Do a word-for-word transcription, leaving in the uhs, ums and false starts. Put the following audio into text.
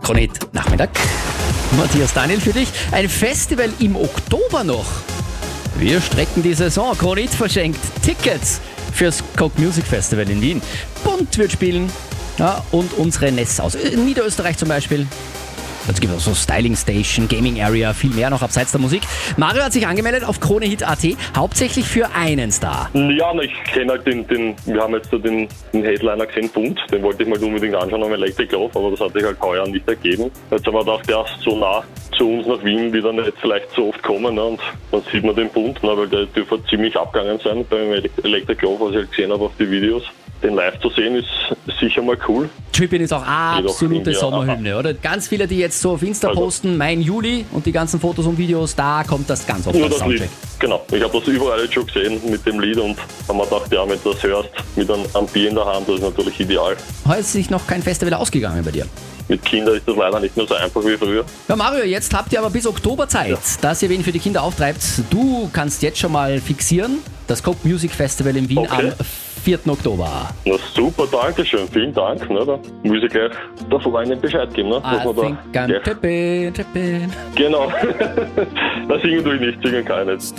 Kronehit Nachmittag. Matthias Daniel für dich. Ein Festival im Oktober noch. Wir strecken die Saison. Kronehit verschenkt Tickets fürs Coke Music Festival in Wien. Bunt wird spielen. Ja, und unsere Ness aus Niederösterreich zum Beispiel. Es gibt auch so Styling Station, Gaming Area, viel mehr noch abseits der Musik. Mario hat sich angemeldet auf Kronehit Punkt at, hauptsächlich für einen Star. Ja, ich kenne halt den, den, wir haben jetzt so den, den Headliner gesehen, Bunt, den wollte ich mal unbedingt anschauen am Electric Love, aber das hat sich halt heuer nicht ergeben. Jetzt haben wir gedacht, der ist so nah zu uns nach Wien, die dann nicht vielleicht so oft kommen, ne? Und dann sieht man den Bunt, ne? Weil der dürfte ziemlich abgegangen sein beim Electric Love, was ich halt gesehen habe auf die Videos. Den live zu sehen ist sicher mal cool. Trippin ist auch absolute Jedoch, Sommerhymne, oder? Ganz viele, die jetzt so auf Insta also, posten, mein Juli und die ganzen Fotos und Videos, da kommt das ganz oft nur als das Lied. Soundtrack. Genau, ich habe das überall jetzt schon gesehen mit dem Lied und haben mir gedacht, ja, wenn du das hörst, mit einem, einem Bier in der Hand, das ist natürlich ideal. Heute ist sich noch kein Festival ausgegangen bei dir. Mit Kindern ist das leider nicht mehr so einfach wie früher. Ja, Mario, jetzt habt ihr aber bis Oktober Zeit, ja, dass ihr wen für die Kinder auftreibt. Du kannst jetzt schon mal fixieren, das Coke Music Festival in Wien okay. am vierten Oktober. Na super, danke schön, vielen Dank. Ne, da muss ich gleich der Freundin Bescheid geben. Ne, I dass think da I'm trippin', trippin'. Genau, das singen tue ich nicht, singen kann ich nicht.